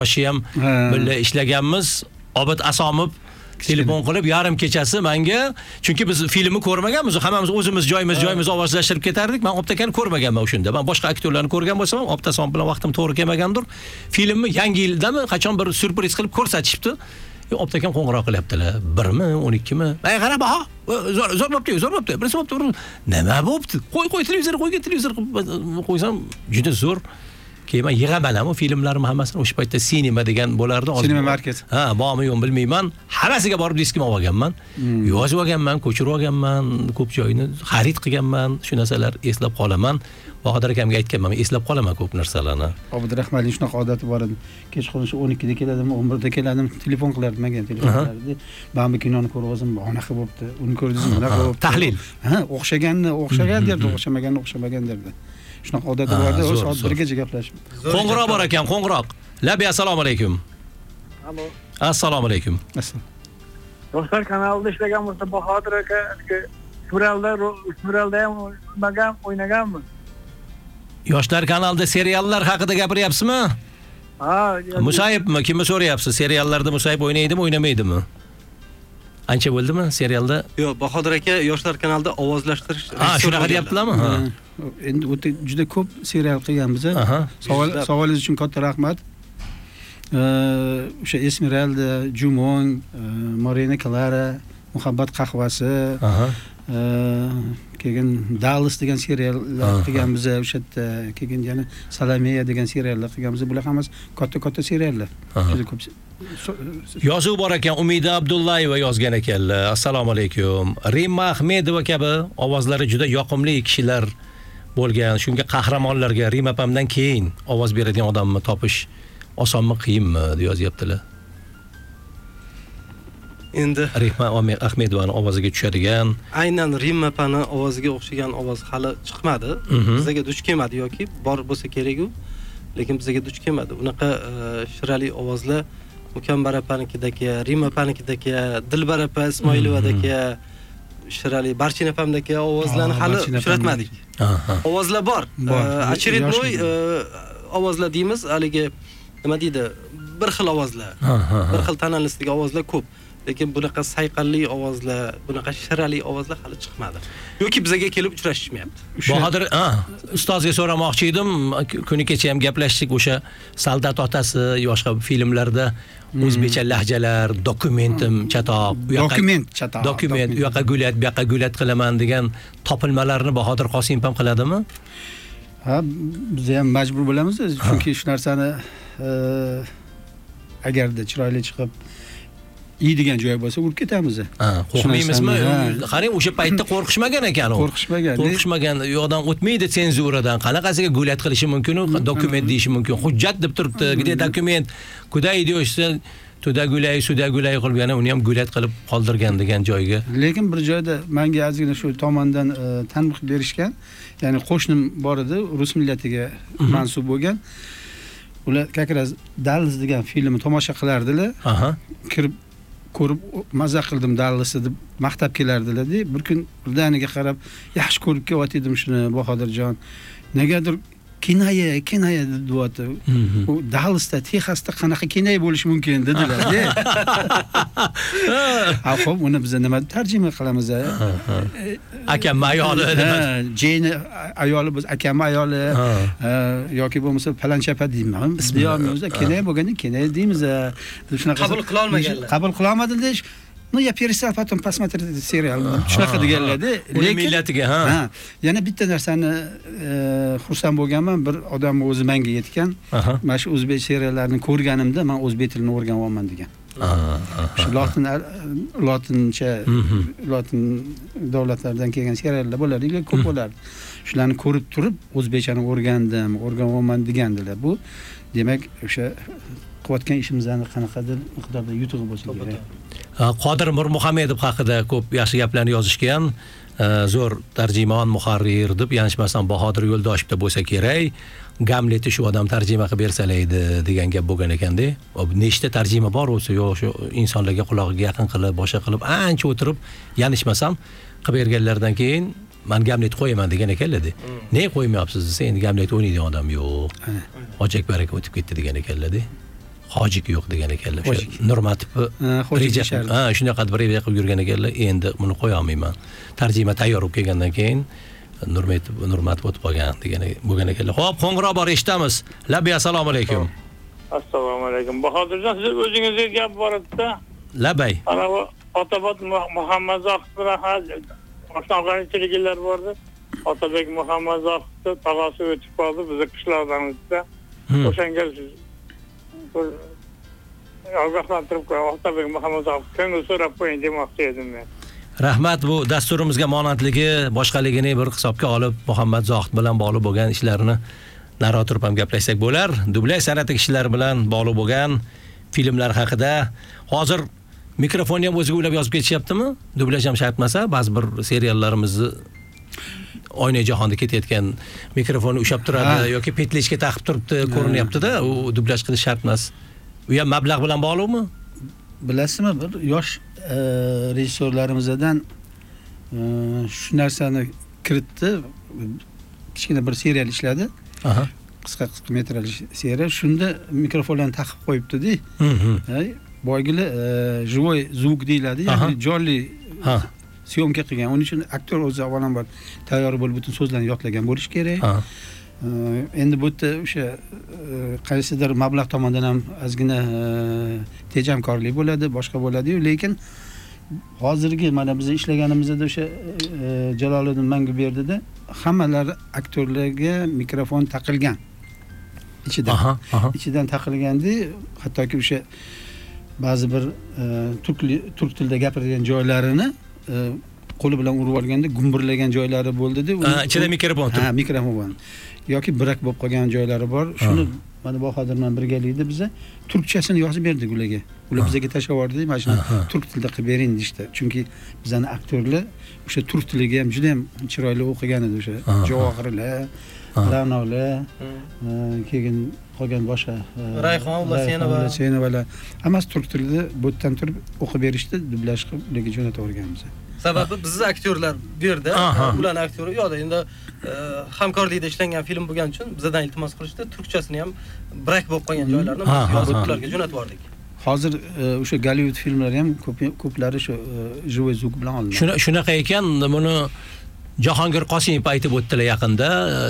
yoshi ham birga ishlaganmiz. Obid Asomov telefon qilib yarim kechasi menga, chunki biz filmni ko'rmaganmiz, hammamiz o'zimiz joyimiz ovozlashtirib ketardik. Men Obtakani ko'rmaganman o'shunda. Men boshqa aktyorlarni ko'rgan bo'lsam, Obtason bilan vaqtim to'g'ri kelmagandir. Filmni yangi yildami qachon bir surpriz qilib ko'rsatishibdi. Obtakan qo'ng'iroq qilyaptilar. 1mi, 12mi? Ay qarab, ha. Zo'r bo'pti. Birisi bo'pti. Nima bo'pti? Qo'y televizor, televizor qo'ysam juda zo'r. Keyin men yig'aman ham filmlarimni hammasini o'sha paytda sinema degan bo'lardi. Sinema market. Ha, bormi yo'q bilmayman. Hammasiga borib diskimni olganman. Yozib olganman, ko'chirib olganman, ko'p joyini xarid qilganman. Shu narsalar eslab qolaman. Bahodir akamga aytganman, eslab qolaman ko'p narsalarni. Obid Rahmatning shunaqa odati bor edi. Kechqurun 12 da keladimi, 11 da keladimi, telefon qilardi menga, telefon qilardi. "Men bu kinoni ko'rib olsam, bunaqa bo'pti. Uni ko'rdingizmi, bunaqa bo'pti." Tahlil. Ha, o'xshagan derdi, o'xshamagan derdi. Shunaqa odati bor edi, soat 1gacha gaplashib. Qo'ng'iroq bor ekan, qo'ng'iroq. Labi, assalomu alaykum. Allo. Assalomu alaykum. Yoshlar kanalida ishlagan bo'lsa Bahodir aka, serialda ham o'ynaganmi? Yoshlar kanalida seriallar haqida gapiryapsizmi? Ha, Musayibmi? Kimni so'rayapsiz? Seriallarda Musayib o'ynaydimi, o'ynamaydimi? Ancha bo'ldimi serialda? Yo'q, Bahodir aka Yoshlar kanalida ovozlashtirish. Ha, shunaqa deyaptilarmi? Ha. Endi o'ta juda ko'p serial qilganmiz. Savolingiz uchun katta rahmat. O'sha Esmeralda, Jumon, Morena Clara, Muhabbat qahvasi, keyin Dallas degan seriallar qilganmiz. O'sha yerda keyin yana Salameya degan seriallar qilganmiz. Bular hammasi katta seriallar. Juda ko'p. Yozuv bor ekan, Umida Abdullayeva yozgan ekanlar. Assalomu alaykum. Rimma Ahmedova kabi ovozlari juda yoqimli kishilar bo'lgan. Shunga qahramonlarga Rim opamdan keyin ovoz beradigan odamni topish osonmi, qiyinmi deb yozyaptilar. Endi Rimma Ahmedovaning ovoziga tushadigan, aynan Rim opani ovoziga o'xshagan ovoz hali chiqmadi. Bizga duch kelmadi yoki bor bo'lsa kerak-ku, lekin bizga duch kelmadi. Unaqa shirali ovozlar Mukambar opanikidagi, Rim opanikidagi, Dilbar opa Ismoilovadagi, Shirali Barchin opamdagi ovozlarni hali uchratmadik. Ovozlar bor. Очередной ovozlar deymiz, haligi nima deydi? Bir xil ovozlar. Bir xil tonalnostdagi ovozlar ko'p. Lekin bunaqa sayqalli ovozlar, bunaqa shirali ovozlar hali chiqmadi. Yoki bizga kelib uchrashishmayapti. Bahodir, ustozga so'ramoqchi edim. Kuni kecha ham gaplashdik o'sha Soldat otasi boshqa filmlarda o'zbekcha lahjalar, dokumentim chatoq, u yoqqa gulat, bu yoqqa gulat qilaman degan topilmalarni Bahodir Qosimov ham qiladimi? Ha, biz ham majbur bo'lamiz, chunki shu narsani agarda chiroyli chiqib yeydigan joy bo'lsa urib ketamiz. Qo'rqmaymizmi? Qarang, o'sha paytda qo'rqishmagan ekan u. Qo'rqishmagan. U odam o'tmaydi senzuradan. Qanaqasiga gulat qilishi mumkin, dokument deyishi mumkin. Hujjat deb turibdi. Где dokument? Kuday deyishsa, tuda gulay, suda gulay qilib yana uni ham gulat qilib qoldirgan degan joyga. Lekin bir joyda menga ozgina shu tomondan tanbeh berishgan. Ya'ni qo'shnim bor edi, rus millatiga mansub bo'lgan. Ular kakraz Dallas degan filmni tomosha qilardilar. Kirib ko'rib mazza qildim Dallasni deb maqtab kelardilar-da. Bir kun birdaniga qarab, yaxshi ko'rib kelyotdim shuni Bahodirjon. Negadir kinoya deyapti. U Dallasda, Texasda qanaqa kinoya bo'lishi mumkin dedilar-da. Xo'p, uni biz nima tarjima qilamiz? Akam ayoli nima? Jeyni ayoli biz akam ayoli yoki bo'lmasa palanchapa deyman. Ismi yo'qmiz, kinoya bo'lganda kinoya deymiz. Shunaqa qabul qila olmaganlar. Qabul qila olmadilar. Ну, я перестал потом посмотреть serial. Shunaqa deganlar-da. Lekin millatiga, yana bitta narsani xursand bo'lganman. Bir odam o'zi menga yetgan. Mana shu o'zbek seriallarini ko'rganimda men o'zbek tilini o'rganib olman degan. Shu lotin davlatlardan kelgan seriallar bo'lardi, ko'p bo'lardi. Shularni ko'rib turib o'zbekchani o'rganib olman degandilar. Bu demak o'sha qilayotgan ishimizni qanaqadir miqdorda yutug'i bo'lsa kerak. Qodir Mirmuhamedov haqida ko'p yaxshi gaplarni yozishgan. Zo'r tarjimon, muharrir deb, yanishmasam Bahodir Yo'ldoshev deb bo'lsa kerak. Gamletni shu odam tarjima qilib bersalaydi degan gap bo'lgan ekanda. Nechta tarjima bor o'zi, yo'q shu insonlarga qulog'iga yaqin qilib, boshqa qilib, ancha o'tirib, yanishmasam qilib berganlardan keyin men Gamlet qo'yaman degan ekanlar-da. Ne qo'ymayapsiz desa, endi Gamlet o'ynaydigan odam yo'q. Hoji Akbar aka o'tib ketdi degan ekanlar-da. Hojik yo'q degan ekanlar. O'sha Hojik. Nurmatov Hojik reja deyishardi. shunaqa bir reja qilib yurgan ekanlar. Endi buni qo'ya olmayman. Tarjima tayyor bo'lib kelgandan keyin Nurmatov o'tib qolgan degan bo'lgan ekanlar. Xo'p, qo'ng'iroq bor, eshitamiz. Labbiy assalomu alaykum. Assalomu alaykum. Bahodirjon, siz o'zingizga gap bor edi-da. Labay. Ana bu Otabek Muhammad Zohid bilan oshnachiliklar bordi. Otabek Muhammad Zohidni tog'asi o'tib qoldi, bizni qishloqdan o'tdi. O'shanga ogohlantirib qo'ying. Otabek Muhammad Zohid ko'ngil so'rab qo'ying demoqchi edim men. Rahmat, bu dasturimizga monandligi, boshqaligini bir hisobga olib, Muhammad Zohid bilan bog'liq bo'lgan ishlarni nari o'tirib ham gaplashsak bo'lar. Dublyaj san'ati kishilari bilan bog'liq bo'lgan filmlar haqida hozir mikrofonni ham o'ziga uylab yozib ketishyaptimi? Dublyaj ham shart emas, ba'zi bir seriallarimizni Oyna jahonda ketayotgan mikrofonni ushlab turadi yoki petlechka taqib turibdi, ko'rinyapti-da, u dublyaj qilish shart emas. U ham mablag' bilan bog'liqmi? Bilasizmi, bir yosh rejissyorlarimizdan shu narsani kiritdi. Kichkina bir serial ishladi. Qisqa metrajli serial. Shunda mikrofonlarni taqib qo'yibdi-da. Boygili живой звук deyiladi, ya'ni jonli syomka qilgan. Uning uchun aktyor o'zi avvalambor tayyor bo'lib butun so'zlarni yodlagan bo'lish kerak. Endi bu yerda o'sha qaysidir mablag' tomonidan ham ozgina tejamkorlik bo'ladi, boshqa bo'ladi-yu, lekin hozirgi mana biz ishlaganimizda o'sha Jaloliddin Manguberdida hammalari aktyorlarga mikrofon taqilgan. Ichidan taqilganda, hattoki o'sha ba'zi bir turk tilida gapirgan joylarini qo'li bilan urib olganda gumburlagan joylari bo'ldi-da. Ichida mikrofon turib. Mikrofon. Yoki birak bo'lib qolgan joylari bor. Shuni mana Bahodir bilan birgalikda biz turkchasini yozib berdik ularga. Ular bizga tashlab yubordi, mana shuni turk tilida qilib bering deydi. Chunki bizning aktyorlar o'sha turk tiliga ham juda ham chiroyli o'qigan edi o'sha Javohirlar, Ra'nolar, keyin qolgan boshqa Rayhon, Senovalar hammasi turk tilida bu yerdan turib o'qib berishdi, dublyaj qilib ularga jo'natib o'rganamiz. Sababi bizni aktyorlar bu yerda, ularning aktyori yo'qda. Endi hamkorlikda ishlangan film bo'lgani uchun bizdan iltimos qilishdi, turkchasini ham brak bo'lib qolgan joylarni biz yozib ularga jo'natib yubordik. Hozir o'sha Gollivud filmlari ham ko'plari shu живой звук bilan olinadi. Shunaqa ekan, buni Jahongir Qosimov aytib o'tdilar yaqinda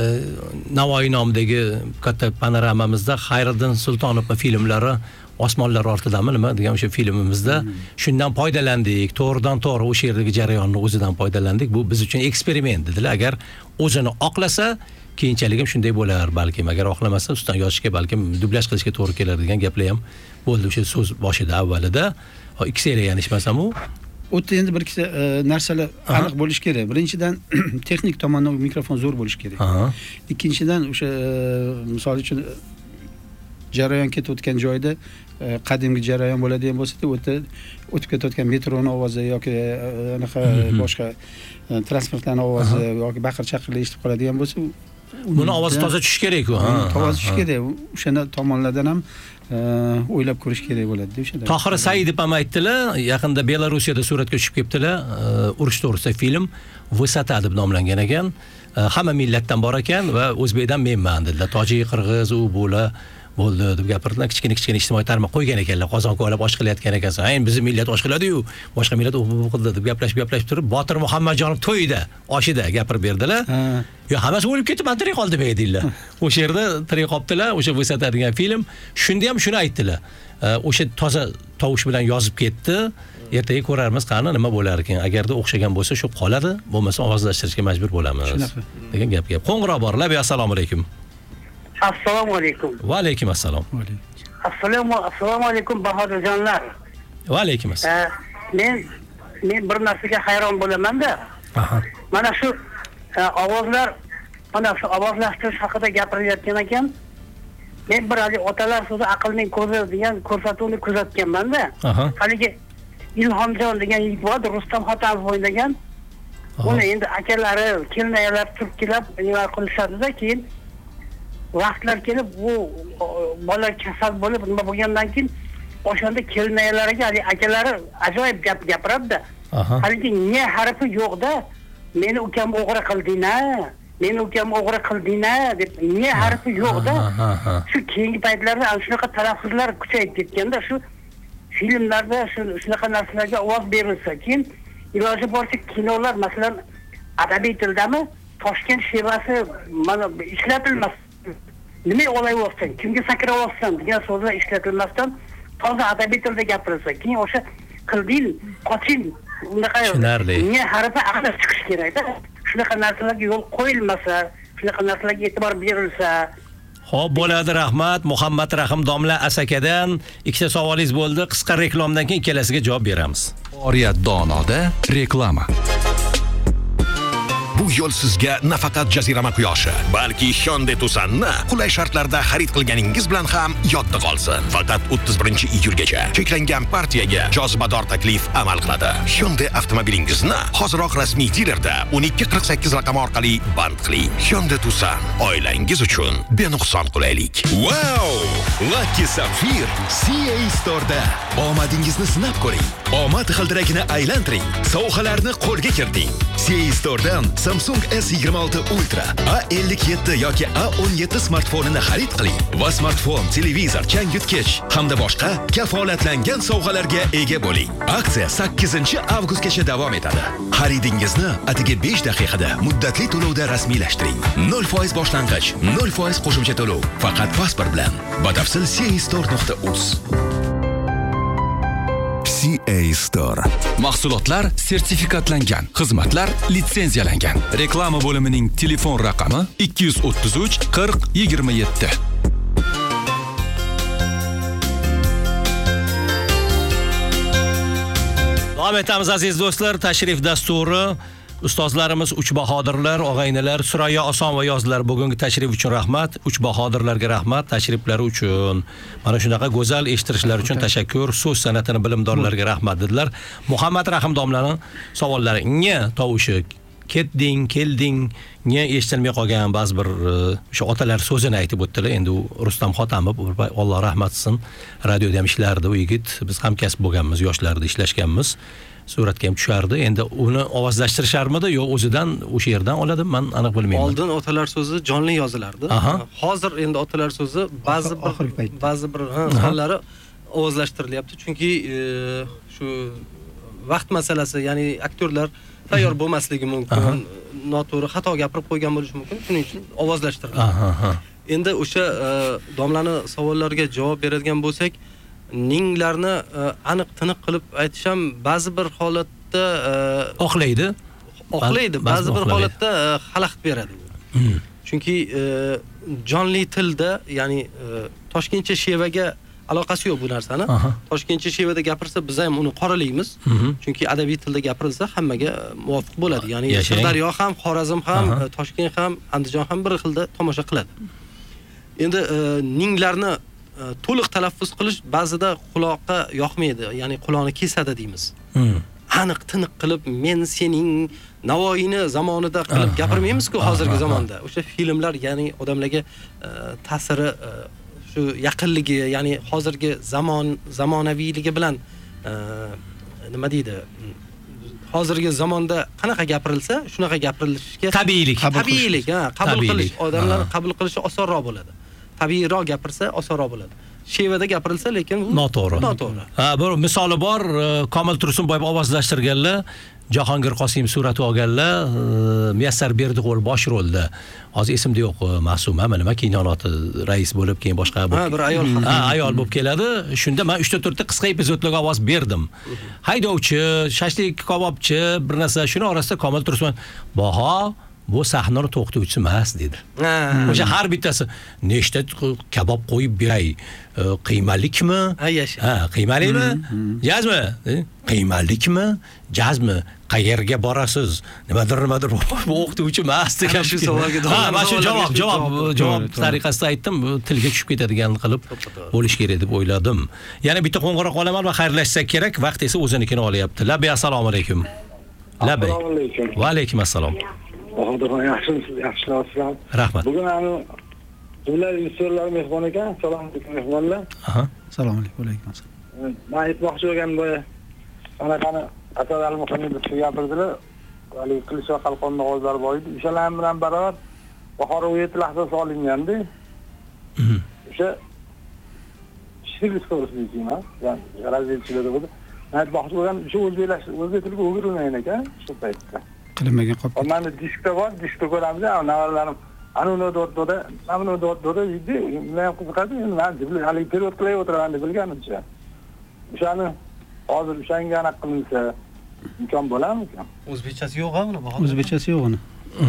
Navoiy nomidagi katta panoramamizda Xayriddin Sultonovning filmlari Osmonlar ortidami nima degan o'sha filmimizda shundan foydalandik, to'g'ridan to'g'ri o'sha yerdagi jarayonni o'zidan foydalandik. Bu biz uchun eksperiment dedilar. Agar o'zini oqlasa, keyinchalik ham shunday bo'lar, balkim agar oqlamasa ustidan yozishga balkim dublyaj qilishga to'g'ri kelar degan gaplar ham bo'ldi o'sha so'z boshida avvalida. Ikki seriya yanishmasam u o'tda endi bir ikkita narsalar aniq bo'lish kerak. Birinchidan texnik tomondan mikrofon zo'r bo'lish kerak. Ikkinchidan o'sha misol uchun jarayon ketayotgan joyda qadimgi jarayon bo'ladigan bo'lsa-da, o'tib ketayotgan metroning ovozi yoki anaqa boshqa transportlarning ovozi yoki baqir-chaqirlar eshitib qoladigan bo'lsa, buni ovozi toza tushishi kerak-ku. Toza tushishi kerak. O'shana tomonlardan ham o'ylab ko'rish kerak bo'ladi o'shada. Tohir Saidov ham aytdilar, yaqinda Belarusiyada suratga tushib kelibdilar. Urush to'g'risida film Vysota deb nomlangan ekan. Hamma millatdan bor ekan va o'zbekdan menman dedilar. Tojik, qirg'iz, u bo'la bo'ldi deb gapirdilar. Kichkina ijtimoiy tarmoq qo'ygan ekanlar. Qozonga olib osh qilayotgan ekansan. Ayni bizning millat osh qiladi-yu, boshqa millat qildi deb gaplashib turib, Botir Muhammadjonov to'yida, oshida gapirib berdilar. Yo, hammasi o'lib ketib, men tirik qoldim deydilar. O'sha yerda tirik qolibdilar, o'sha Vysota degan film. Shunda ham shuni aytdilar. O'sha toza tovush bilan yozib ketdi. Ertaga ko'rarmiz qani nima bo'lar ekan. Agarda o'xshagan bo'lsa shu qoladi, bo'lmasa ovozlashtirishga majbur bo'lamiz degan gapga. Qo'ng'iroq bor. Labbiy assalomu alaykum. Assalomu alaykum. Va alaykum assalom. Assalomu alaykum Bahodirjonlar. Va alaykum assalom. Men bir narsaga hayron bo'laman-da. Mana shu ovozlar, mana shu ovozlashtirish haqida gapirilayotgan ekan. Men bir hali otalar so'zi aqlning ko'zi degan ko'rsatuvni kuzatganman-da. Haligi Ilhomjon degan yigit bor, Rustam Hotamov o'ynagan. Uni endi akalari, kelinalar turkilab nima qilishadi-da, keyin vaqtlar kelib bu bola kasal bo'lib nima bo'lgandan keyin o'shanda kelinalariga hali akalari ajoyib gap gapiradi-da. Haligi ne harfi yo'q-da. Meni ukam o'g'ri qilding-a. men ukam o'g'ri qilding-a deb niye harfi yo'q-da. Shu keyingi paytlarda ana shunaqa talaffuzlar kuchayib ketganda shu filmlarda shunaqa narsalarga ovoz berilsa, keyin iloji boricha kinolar masalan adabiy tildami Toshkent shevasi mana ishlatilmas. Nima olayapsan, kimga sakrayapsan degan so'zlar ishlatilmasdan toza adabiy tilda gapirilsa, keyin o'sha qilding, qoching, unaqa niye harfi aniq chiqish kerak-da. Shunaqa narsalarga yo'l qo'yilmasa, shunaqa narsalarga e'tibor berilsa. Xo'p, bo'ladi, rahmat. Muhammad Rahim domla Asakadan ikkita savolingiz bo'ldi. Qisqa reklamdan keyin ikkalasiga javob beramiz. Oriyat donoda reklama. Bu yo'l sizga nafaqat jazirama quyoshi, balki Hyundai Tucson'ni qulay shartlarda xarid qilganingiz bilan ham yodda qolsin. Faqat 31-iyulgacha cheklangan partiyaga jozibador taklif amal qiladi. Hyundai avtomobilingizni hoziroq rasmiy dilerda 1248 raqami orqali band qiling. Hyundai Tucson oilangiz uchun benuqson qulaylik. Wow! Lucky Sapphire CA Store'da omadingizni sinab ko'ring. Omad g'ildiragini aylantiring. Sovg'alarni qo'lga kiriting. CA Store'dan Samsung S26 Ultra, A57 yoki A17 smartfonini xarid qiling va smartfon, televizor, changyutgich hamda boshqa kafolatlangan sovg'alarga ega bo'ling. Aksiya 8-avgustgacha davom etadi. Xaridingizni atigi 5 daqiqada muddatli to'lovda rasmiylashtiring. 0% boshlang'ich, 0% qo'shimcha to'lov, faqat pasport bilan. Batafsil castore.uz. CA Store. Mahsulotlar sertifikatlangan, xizmatlar litsenziyalangan. Reklama bo'limining telefon raqami 233 40 27. Davom etamiz aziz do'stlar, tashrif dasturi. Ustozlarimiz Uch bahodirlar, og'aynilar Surayyo Osonova yozdilar. Bugungi tashrif uchun rahmat. Uch bahodirlarga rahmat, tashriflari uchun. Mana shunaqa go'zal eshittirishlar uchun tashakkur. So'z san'atini bilimdorlarga rahmat dedilar. Muhammad Rahim domlaning savollari. Niye tovushi ketding, kelding, niye eshitilmay qolgan ba'zi bir o'sha otalar so'zini aytib o'tdilar. Endi Rustam Xotamov, Alloh rahmat qilsin, radioda ham ishlardi u yigit. Biz hamkasb bo'lganmiz, yoshlarda ishlashganmiz. Suratga ham tushardi. Endi uni ovozlashtirisharmidi yo o'zidan o'sha yerdan oladimi? Men aniq bilmayman. Oldin otalar so'zi jonli yozilardi. Hozir endi otalar so'zi ba'zi bir sonlari ovozlashtirilyapti. Chunki shu vaqt masalasi, ya'ni aktyorlar tayyor bo'lmasligi mumkin, noto'g'ri xato gapirib qo'ygan bo'lishi mumkin. Shuning uchun ovozlashtiriladi. Endi o'sha domlani savollariga javob beradigan bo'lsak, ninglarni aniq tiniq qilib aytish ham ba'zi bir holatda oqlaydi, ba'zi bir holatda xalaqit beradi. Chunki jonli tilda, ya'ni toshkentcha shevaga aloqasi yo'q bu narsani. Toshkentcha shevada gapirsa biz ham uni qoralaymiz. Chunki adabiy tilda gapirilsa hammaga muvofiq bo'ladi. Ya'ni Sirdaryo ham, Xorazm ham, Toshkent ham, Andijon ham bir xilda tomosha qiladi. Endi ninglarni to'liq talaffuz qilish ba'zida quloqqa yoqmaydi, ya'ni quloqni kesadi deymiz. Aniq tiniq qilib men sening Navoiyni zamonida qilib gapirmaymiz-ku hozirgi zamonda. O'sha filmlar, ya'ni odamlarga ta'siri, shu yaqinligi, ya'ni hozirgi zamonaviyligi bilan nima deydi? Hozirgi zamonda qanaqa gapirilsa, shunaqa gapirilishga tabiiylik, qabul qilish, odamlar qabul qilishi osonroq bo'ladi. Tabiiyroq gapirsa osonroq bo'ladi. Shevada gapirilsa lekin noto'g'ri. Bir misoli bor, Komil Tursunboyev ovozlashtirganlar, Jahongir Qosimov surati olganlar, Muyassar Berdiqul bosh rolda. Hozir esimda yo'q, Ma'suma nima kinooti rais bo'lib, keyin boshqa bir ayol bo'lib keladi. Shunda men 3-4 ta qisqa epizodlarga ovoz berdim. Haydovchi, shashlik kabobchi, bir narsa, shuni orasida Komil Tursun baho bu sahnani to'xtovchisi emas dedi. O'sha har bittasi nechta kabob qo'yib beray, qiymalikmi? Qiymalikmi? Jazmi? Qiymalikmi? Jazmi? Qayerga borasiz? Nimadir o'qituvchi emas degan shu savolga javob tariqasida aytdim, tilga tushib ketadigan qilib bo'lish kerak deb o'yladim. Yana bitta qo'ng'iroq olaman va xayrlashsak kerak, vaqt esa o'zinikini olyapti. Labay, assalomu alaykum. Labay. Assalomu alaykum. Va alaykum assalom. Bahodirxon, yaxshimisiz? Rahmat. Bugun jumla rejissyorlar mehmon ekan. Assalomu alaykum mehmonlar. Assalomu alaykum. Alaykum assalom. Men aytmoqchi bo'lgan bu qanaqani Asad Al-Muhammedov gapirdilar. Vali Qilichov xalqon ovozlari bor edi. O'shalar bilan baravar bahor 17 lahzasi olinganda o'sha shirk so'rasizmi ya'ni razvedchilar bo'ldi. Men aytmoqchi bo'lgan o'sha o'zbek tiliga o'girilmagan ekan shu paytda. Qilinmagan qolib. Mana diskda bor, diskda ko'ramiz, navaralarim uni do'rda, mana do'rda yedi, men ham qiziqadi, men hali period qilib o'tiraman deb bilganimcha. O'shani hozir o'shanga aniq qilinsa imkon bo'larmikan? O'zbekchasi yo'q-a uni? O'zbekchasi yo'q uni.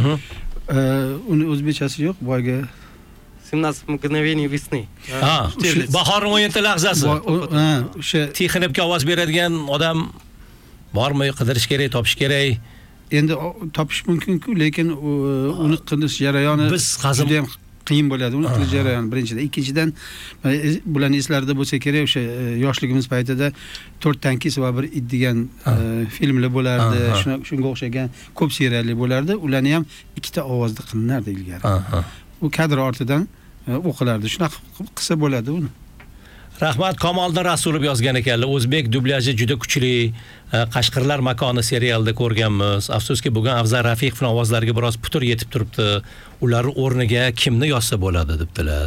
Uni o'zbekchasi yo'q, boyga 17 mgновений весны. Bahorning 17 lahzasi. O'sha Texnikga ovoz beradigan odam bormi? Qidirish kerak, topish kerak. endi topish mumkin-ku, lekin uni qilish jarayoni Biz hazil juda ham qiyin bo'ladi. Uni qilish jarayoni birinchidan. Ikkinchidan bularni eslarida bo'lsa kerak, o'sha yoshligimiz paytida 4 tankis va bir it degan filmlar bo'lardi. Shunga o'xshagan ko'p seriallar bo'lardi. Ularni ham ikkita ovozda qilinardi ilgari. U kadr ortidan o'qilardi. Shunaqa qilsa bo'ladi uni. Rahmat, Kamoliddin Rasulov yozgan ekanlar. O'zbek dublyajı juda kuchli. Qashqirlar makoni serialida ko'rganmiz. Afsuski bugun Afzal Rafiqovning ovozlariga biroz putur yetib turibdi. Ular o'rniga kimni yozsa bo'ladi debdilar.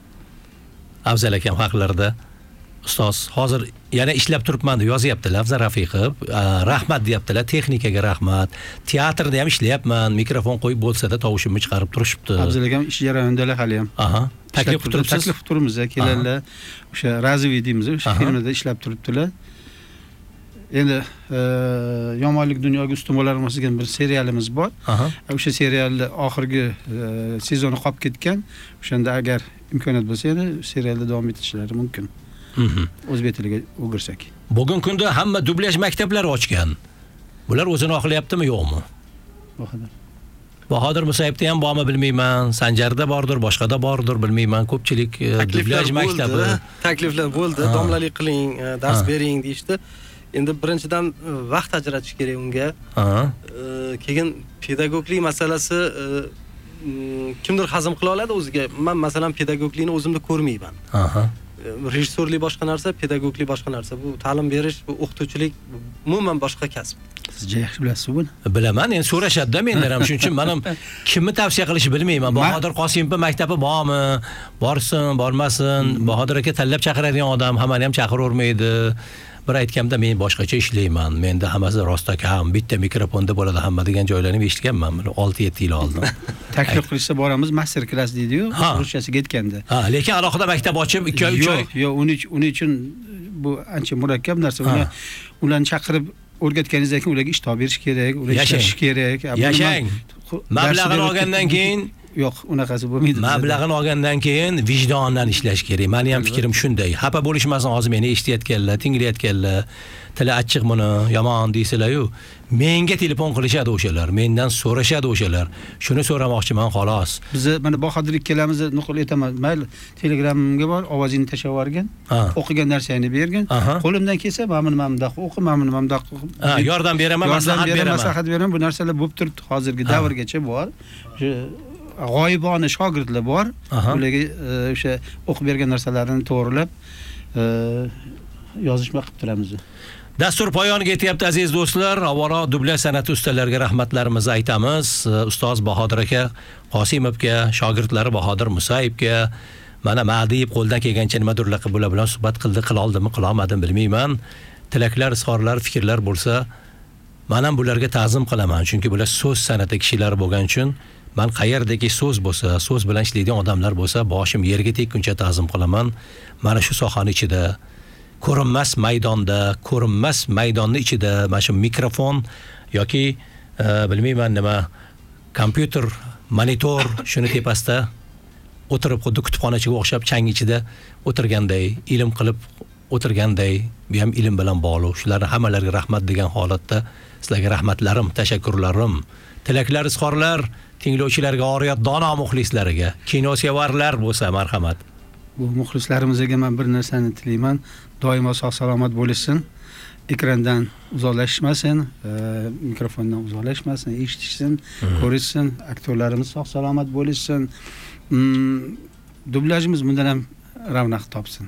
Afzal akam haqlarida. Ustoz, hozir yana ishlab turibman deb yozyaptilar Afzal Rafiqov. Rahmat deyaptilar, texnikaga rahmat. Teatrda ham ishlayapman, mikrofon qo'yib bo'lsa-da tovushimni chiqarib turishibdi. Afzal akam ish jarayonidalar hali ham. Taklif qilib turibsiz? Taklif turibmiz, kelarlar. O'sha Razivi deymiz, o'sha filmda ishlab turibdilar. Endi yomonlik dunyoga ustun bo'lar emas degan bir serialimiz bor. O'sha serialda oxirgi sezoni qolib ketgan. O'shanda agar imkoniyat bo'lsa, yana serialda davom etishlari mumkin. O'zbek tiliga o'girsak. Bugun kunda hamma dublyaj maktablari ochgan. Bular o'zini oqlayaptimi, yo'qmi? Bahodir Musayevda ham bormi bilmayman, Sanjarda bordir, boshqada bordir bilmayman. Ko'pchilik dublyaj maktabi takliflar bo'ldi, domlalik qiling, dars bering deyishdi. Endi birinchidan vaqt ajratish kerak unga. Keyin pedagoglik masalasi kimdir hazm qila oladi o'ziga. Men masalan pedagoglikni o'zimda ko'rmayman. Rejissyorlik boshqa narsa, pedagoglik boshqa narsa. Bu ta'lim berish, bu o'qituvchilik umuman boshqa kasb. Siz yaxshi bilasiz buni. Bilaman, endi so'rashadi-da mendan ham. Shuning uchun men ham kimni tavsiya qilishni bilmayman. Bahodir Qosimovning maktabi bormi? Borsin, bormasin. Bahodir aka tanlab chaqiradigan odam, hammani ham chaqiravermaydi. Bir aytganimda men boshqacha ishlayman. Menda hammasi rostakam, bitta mikrofonda bo'ladi hamma degan joylarni eshitganman. 6-7 yil oldin. Taklif qilishsa boramiz, master klass deydi-yu, ruschasiga ketganda. Lekin alohida maktab ochib 2-3 oy. Yo'q, uning uchun bu ancha murakkab narsa. Ularni chaqirib o'rgatganingizdan keyin ularga ish topib berish kerak, ular ishlash kerak. Yashang. Mablag'ini olgandan keyin yo'q, unaqasi bo'lmaydi. Mablag'ini olgandan keyin vijdondan ishlash kerak. Meni ham fikrim shunday. Xafa bo'lishmasin, hozir meni eshitayotganlar, tinglayotganlar, tili achchiq buni yomon deysizlar-yu. Menga telefon qilishadi o'shalar, mendan so'rashadi o'shalar. Shuni so'ramoqchiman xolos. Biz mana Bahodir ikkalamizni nuqul etaman. Mayli, Telegramga bor, ovozingni tashlab yuborgan, o'qigan narsangni bergin. Qo'limdan kelsa, mana bundoq o'qi, mana bundoq yordam beraman, maslahat beraman. Bu narsalar bo'lib turibdi hozirgi davrgacha bor. G'oyibona shogirdlar bor. Ularga o'sha o'qib bergan narsalarini to'g'rilab yozishma qilib turamiz. Dastur poyoniga yetyapti aziz do'stlar. Avvalo dublyaj san'ati ustalariga rahmatlarimizni aytamiz. Ustoz Bahodir aka Qosimovga, shogirdlari Bahodir Musayevga mana Ma'diyib qo'ldan kelgancha nimadir laqab bilan suhbat qildi, qila oldimmi, qila olmadim bilmayman. Tilaklar, izhorlar, fikrlar bo'lsa, men ham bularga ta'zim qilaman, chunki bular so'z san'ati kishilari bo'lgan uchun men qayerdagi so'z bo'lsa, so'z bilan ishlaydigan odamlar bo'lsa, boshim yerga tekkuncha ta'zim qilaman. Mana shu sohani ichida ko'rinmas maydonni ichida mana shu mikrofon yoki bilmayman nima kompyuter, monitor shuni tepasida o'tirib xuddi kutubxonachiga o'xshab chang ichida o'tirganday, ilm qilib o'tirganday, bu ham ilm bilan bog'liq. Shularni hammalariga rahmat degan holatda sizlarga rahmatlarim, tashakkurlarim, tilaklar, izhorlar tinglovchilarga, oriyat dono muxlislariga, kinosevarlar bo'lsa marhamat. Bu muxlislarimizga men bir narsani tilayman. Doimo sog' salomat bo'lishsin. Ekrandan uzoqlashmasin, mikrofondan uzoqlashmasin, eshitishsin, ko'rishsin. Aktyorlarimiz sog' salomat bo'lishsin. Dublyajimiz bundan ham ravnaq topsin.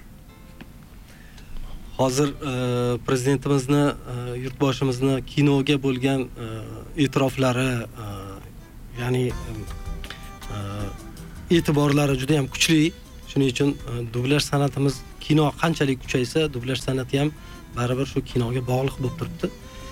Hozir prezidentimizni, yurtboshimizni kinoga bo'lgan e'tiroflari, ya'ni e'tiborlari juda ham kuchli. Shuning uchun dublyaj san'atimiz kino qanchalik kuchaysa, dublyaj san'ati ham baribir shu kinoga bog'liq bo'lib turibdi.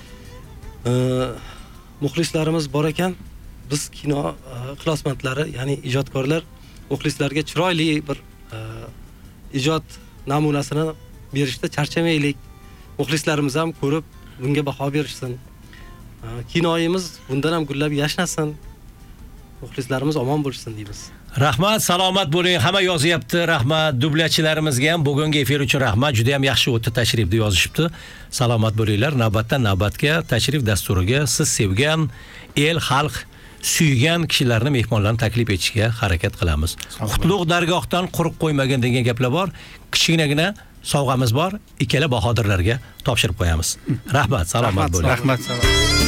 Muxlislarimiz bor ekan, biz kino ixlosmandlari, ya'ni ijodkorlar muxlislarga chiroyli bir ijod namunasini berishda charchamaylik. Muxlislarimiz ham ko'rib, bunga baho berishsin. Kinoyimiz bundan ham gullab yashnasin. Muxlislarimiz omon bo'lsin deymiz. Rahmat, salomat bo'ling. Hamma yozyapti. Rahmat dublyajchilarimizga ham bugungi efir uchun rahmat. Juda ham yaxshi o'tdi tashrifni yozishibdi. Salomat bo'linglar. Navbatdan navbatga tashrif dasturiga siz sevgan el, xalq suygan kishilarni mehmonlarni taklif etishga harakat qilamiz. Qutlug' dargohdan quruq qo'ymagan degan gaplar bor. Kichkinagina sovg'amiz bor. Ikkala bahodirlarga topshirib qo'yamiz. Rahmat, salomat bo'ling. Rahmat, salomat.